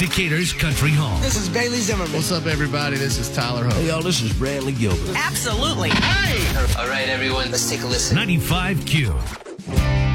Decatur's Country Home. This is Bailey Zimmerman. What's up, everybody? This is Tyler Hope. Hey, y'all, this is Bradley Gilbert. Absolutely. Hey! All right, everyone, let's take a listen. 95Q.